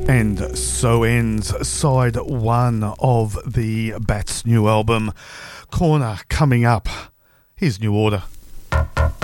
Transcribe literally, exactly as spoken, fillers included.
And so ends side one of the Bats new album. Corner coming up. Here's New Order.